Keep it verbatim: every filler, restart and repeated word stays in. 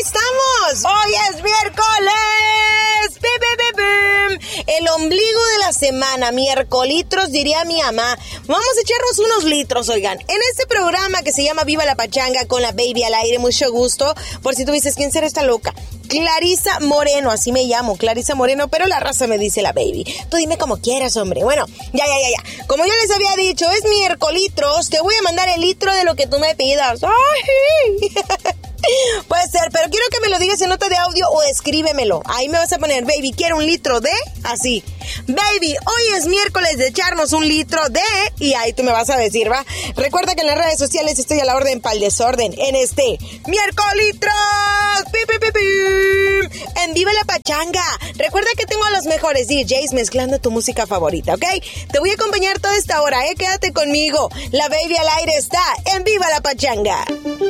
estamos. Hoy es miércoles. ¡Bim, bim, bim, bim! El ombligo de la semana, miércolitros, diría mi mamá. Vamos a echarnos unos litros, oigan. En este programa que se llama Viva la Pachanga con la Baby al aire, mucho gusto. Por si tú dices, ¿quién será esta loca? Clarisa Moreno, así me llamo, Clarisa Moreno, pero la raza me dice la Baby. Tú dime como quieras, hombre. Bueno, ya, ya, ya, ya. Como yo les había dicho, es miércolitros. Te voy a mandar el litro de lo que tú me pidas. ¡Ay! Puede ser, pero quiero que me lo digas en nota de audio o escríbemelo. Ahí me vas a poner, baby, quiero un litro de... Así. Baby, hoy es miércoles de echarnos un litro de... Y ahí tú me vas a decir, ¿va? Recuerda que en las redes sociales estoy a la orden para el desorden. En este... ¡Miércolitros! ¡Pim, pim, pim, pim! En Viva la Pachanga. Recuerda que tengo a los mejores D Js mezclando tu música favorita, ¿ok? Te voy a acompañar toda esta hora, ¿eh? Quédate conmigo. La Baby al aire está en Viva la Pachanga.